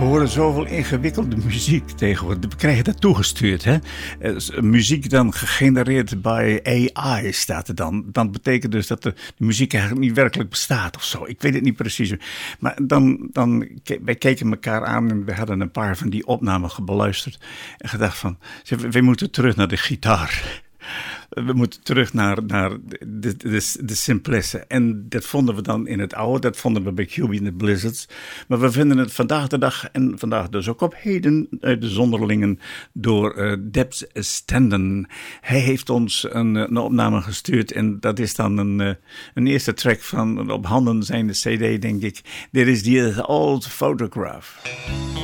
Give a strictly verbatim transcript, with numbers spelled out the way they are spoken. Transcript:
horen zoveel ingewikkelde muziek tegenwoordig. We krijgen dat toegestuurd, hè? Muziek dan gegenereerd bij A I staat er dan. Dan betekent dus dat de, de muziek eigenlijk niet werkelijk bestaat of zo. Ik weet het niet precies. Maar dan, dan, wij keken elkaar aan en we hadden een paar van die opnamen beluisterd. En gedacht van, we moeten terug naar de gitaar. We moeten terug naar, naar de, de, de simplesse. En dat vonden we dan in het oude. Dat vonden we bij Q B en de Blizzards. Maar we vinden het vandaag de dag. En vandaag dus ook op heden. Uh, de zonderlingen door uh, Debs Standen. Hij heeft ons een, een opname gestuurd. En dat is dan een, uh, een eerste track van op handen zijnde C D, denk ik. Dit is The Old Photograph.